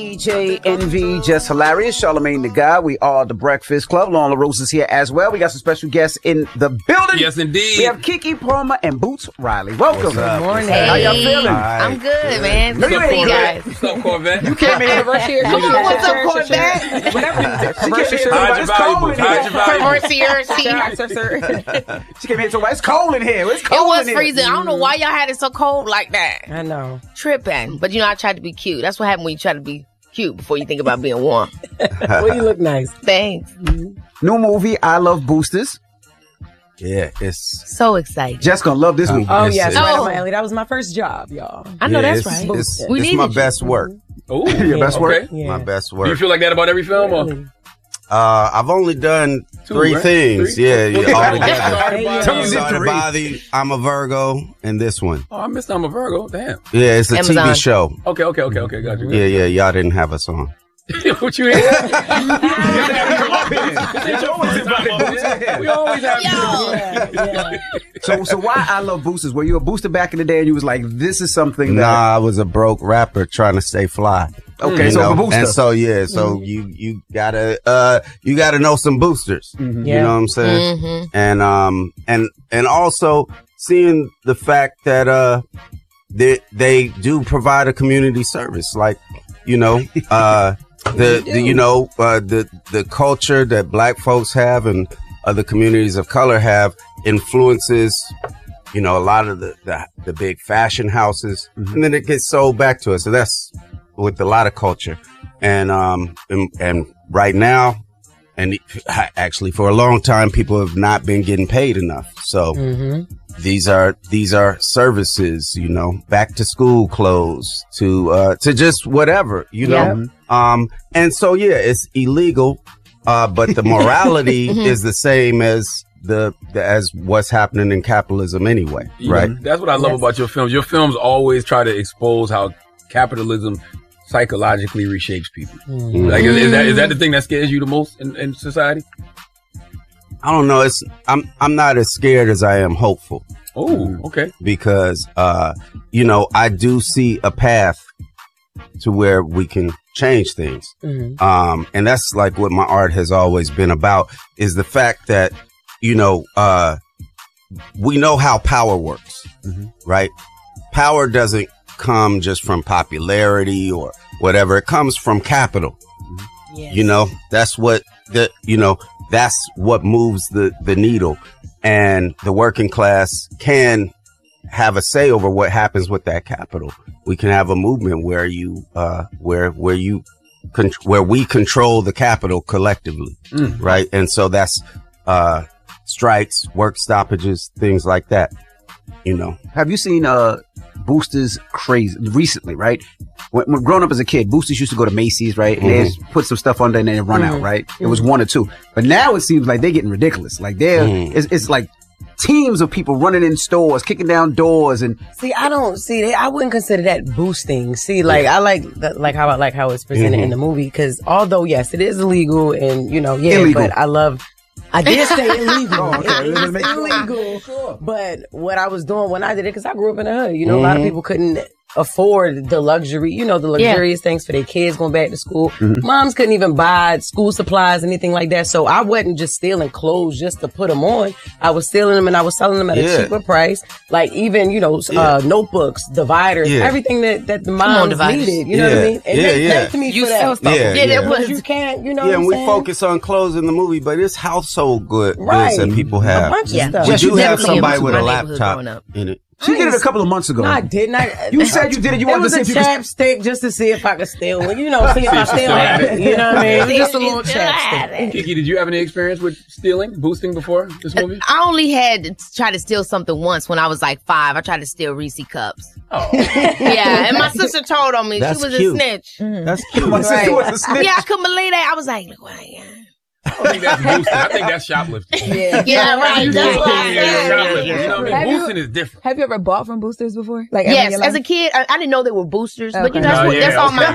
DJ Envy, Just Hilarious, Charlamagne the Guy. We are the Breakfast Club. Lauren LaRose is here as well. We got some special guests in the building. Yes, indeed. We have Keke Palmer and Boots Riley. Welcome. Good morning. Hey. How y'all feeling? I'm good, man. No, you ain't good. Guys. What's up, Corvette? You came in here. Come on, what's up, Corvette? Whatever. She came in here. Hide your valuables. She came in here. So it's cold in here. It's It cold was in here. freezing. I don't know why y'all had it so cold like that. I know. Tripping. But I tried to be cute. That's what happened when you try to be cute before you think about being warm. Well, you look nice. Thanks. New movie, I Love Boosters. Yeah, it's So excited. Jess gonna love this movie. Oh, It's- yes. it's- Right up my alley. That was my first job, y'all. I know yeah, that's it's, right. It's, We it's needed my you. best work. Ooh, Your best work? okay. Yeah. My best Do work. you feel like that about every film? Or? Really? I've only done three right? things. Three? Yeah, Okay. all together. Tell me Started three. by I'm a Virgo, and this one. Oh, I missed I'm a Virgo. Damn. Yeah, it's a Amazon. TV show. Okay. Got you. Yeah, y'all didn't have a song. What you hear? We always have. Yo. So why I Love Boosters? Were you a booster back in the day and you was like, this is something that... Nah, I was a broke rapper trying to stay fly. Okay, You so know? a booster. And so you gotta know some boosters. Mhm. You know what I'm saying? Mm-hmm. And also seeing the fact that they do provide a community service, like the culture that Black folks have and other communities of color have influences a lot of the big fashion houses, and then it gets sold back to us. So that's with a lot of culture, and right now, and actually for a long time, people have not been getting paid enough. So these are services, back to school clothes to just whatever, and so it's illegal, but the morality is the same as as what's happening in capitalism anyway, right? That's what I love about your films. Your films always try to expose how capitalism psychologically reshapes people. Like, is that the thing that scares you the most in society? I don't know. I'm not as scared as I am hopeful. Oh, okay. Because I do see a path to where we can change things. And that's like what my art has always been about, is the fact that we know how power works, right? Power doesn't come just from popularity or whatever. It comes from capital. Yes. That's what that's what moves the needle, and the working class can have a say over what happens with that capital. We can have a movement where we control the capital collectively, right? And so that's strikes, work stoppages, things like that. Have you seen Boosters crazy recently, right? When growing up as a kid, Boosters used to go to Macy's, right? And they put some stuff under and then run out, right? It was one or two. But now it seems like they're getting ridiculous. Like it's like teams of people running in stores, kicking down doors, and See, I wouldn't consider that boosting. See, I like how it's presented in the movie, because although yes, it is illegal and Illegal. but I did say illegal. Oh, okay. It's illegal. Sure. But what I was doing when I did it, because I grew up in the hood, a lot of people couldn't afford the luxury, the luxurious things for their kids going back to school. Moms couldn't even buy school supplies, anything like that. So I wasn't just stealing clothes just to put them on. I was stealing them and I was selling them at a cheaper price. Like even, notebooks, dividers, everything that the moms needed. You know what I mean? And they thanked me for that. But you can't, and we focus on clothes in the movie, but it's household goods that people A have. bunch of stuff. We do have definitely somebody in with my a neighborhood laptop growing up. in it. she did it a couple of months ago. No, I didn't. You said you did it. You It wanted was to a see if you could... chapstick just to see if I could steal one. See if I still have it. You know what I mean? It was just a little chapstick. Keke, did you have any experience with boosting before this movie? I only had to try to steal something once when I was like 5. I tried to steal Reese cups. Oh. Yeah, and my sister told on me. That's she was cute. a snitch. That's cute. My sister was a snitch. Yeah, I couldn't believe that. I was like, look what I am. I don't think that's boosting. I think that's shoplifting. Yeah, right. That's what I said. Shoplifting. You know what I mean? Boosting is different. Have you ever bought from boosters before? Like yes, as a kid, I didn't know they were boosters, but you know that's all my.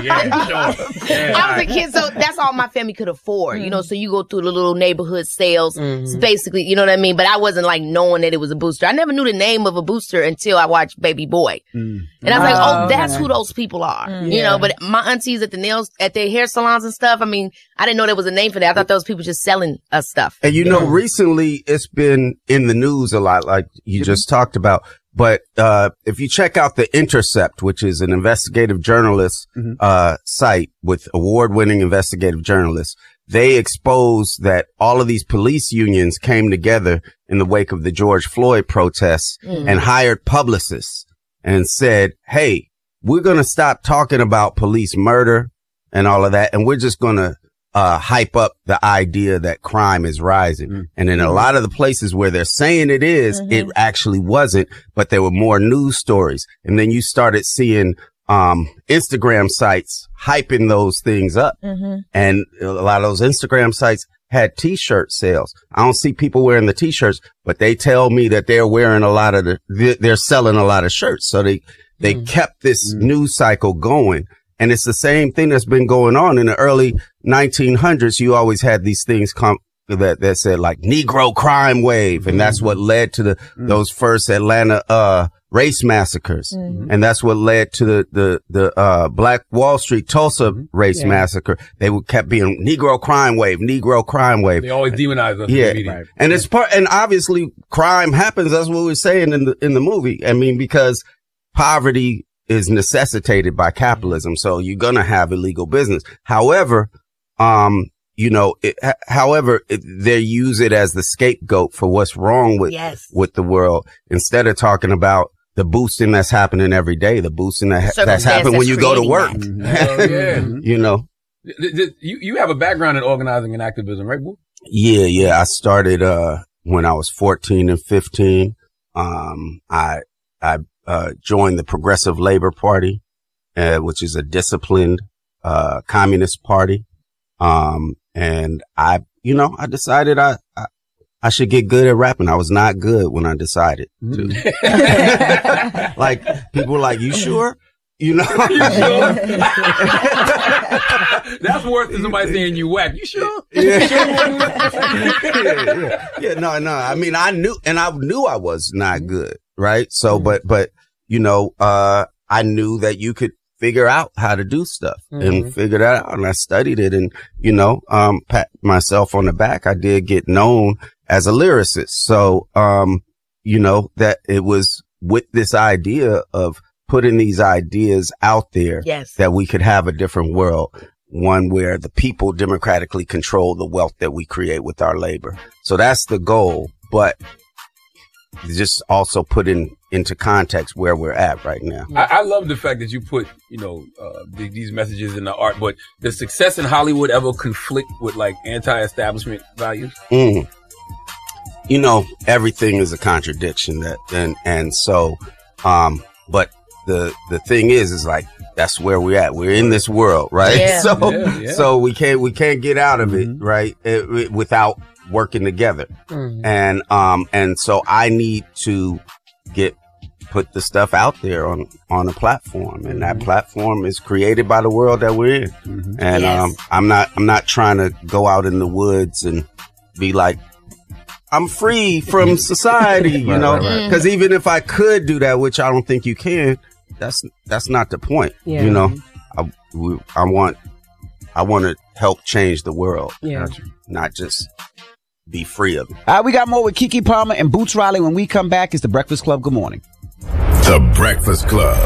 I was a kid, so that's all my family could afford. You know, so you go through the little neighborhood sales. It's basically, you know what I mean. But I wasn't like knowing that it was a booster. I never knew the name of a booster until I watched Baby Boy, and I was like, oh, that's who those people are. You know, but my aunties at their hair salons and stuff. I mean, I didn't know there was a name for that. I thought those people just selling us stuff. And you know, recently it's been in the news a lot, like you just talked about. But if you check out The Intercept, which is an investigative journalist site with award-winning investigative journalists, they expose that all of these police unions came together in the wake of the George Floyd protests and hired publicists and said, hey, we're going to stop talking about police murder and all of that, and we're just going to hype up the idea that crime is rising. And in a lot of the places where they're saying it is, it actually wasn't, but there were more news stories. And then you started seeing Instagram sites hyping those things up. And a lot of those Instagram sites had t-shirt sales. I don't see people wearing the t-shirts, but they tell me that they're wearing a lot of they're selling a lot of shirts. So they kept this news cycle going. And it's the same thing that's been going on in the early 1900s. You always had these things that said like Negro crime wave. And that's what led to those first Atlanta, race massacres. And that's what led to the Black Wall Street Tulsa race massacre. They kept being Negro crime wave, Negro crime wave. They always demonize us. Yeah. Right. And it's and obviously crime happens. That's what we're saying in the movie. I mean, because poverty is necessitated by capitalism. So you're going to have illegal business. However, you know, they use it as the scapegoat for what's wrong with the world, instead of talking about the boosting that's happening every day, the boosting that's happening when you go to work. You know, you have a background in organizing and activism, right, Boo? Yeah. I started, when I was 14 and 15. I joined the Progressive Labor Party, which is a disciplined, communist party. And I decided I should get good at rapping. I was not good when I decided to. Like, people were like, you sure? You know? You sure? That's worse than somebody saying you whack. You sure? No. I mean, I knew I was not good. Right. So, but, you know, I knew that you could figure out how to do stuff and figure that out. And I studied it and, you know, pat myself on the back. I did get known as a lyricist. So, you know, that it was with this idea of putting these ideas out there that we could have a different world, one where the people democratically control the wealth that we create with our labor. So that's the goal. But just also put into context where we're at right now. I love the fact that you put, you know, these messages in the art, but does success in Hollywood ever conflict with like anti-establishment values? You know, everything is a contradiction and so, but the thing is like, that's where we're at. We're in this world, right? So we can't get out of it, right? Without working together. And so I need to put the stuff out there on a platform, and that platform is created by the world that we're in. And I'm not trying to go out in the woods and be like, I'm free from society, you know, because even if I could do that, which I don't think you can, that's not the point. You know, I want to help change the world, not just be free of it. All right, we got more with Keke Palmer and Boots Riley. When we come back, it's The Breakfast Club. Good morning. The Breakfast Club.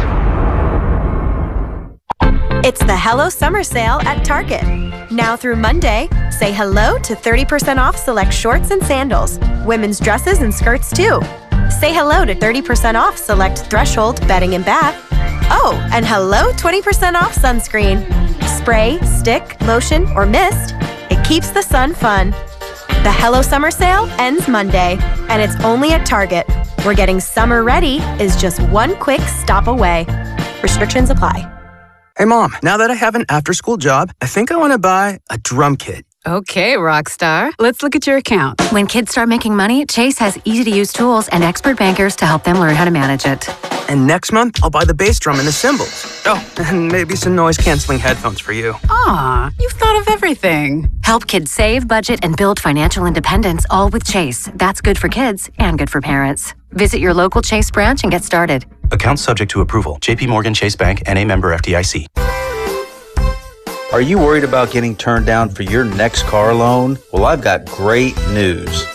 It's the Hello Summer Sale at Target. Now through Monday, say hello to 30% off select shorts and sandals, women's dresses and skirts too. Say hello to 30% off select Threshold bedding and bath. Oh, and hello 20% off sunscreen. Spray, stick, lotion, or mist. It keeps the sun fun. The Hello Summer Sale ends Monday, and it's only at Target, where getting summer ready is just one quick stop away. Restrictions apply. Hey, Mom, now that I have an after-school job, I think I want to buy a drum kit. Okay, Rockstar. Let's look at your account. When kids start making money, Chase has easy-to-use tools and expert bankers to help them learn how to manage it. And next month, I'll buy the bass drum and the cymbals. Oh, and maybe some noise-canceling headphones for you. Aw, you've thought of everything. Help kids save, budget, and build financial independence, all with Chase. That's good for kids and good for parents. Visit your local Chase branch and get started. Account subject to approval. JP Morgan Chase Bank, N.A. member FDIC. Are you worried about getting turned down for your next car loan? Well, I've got great news.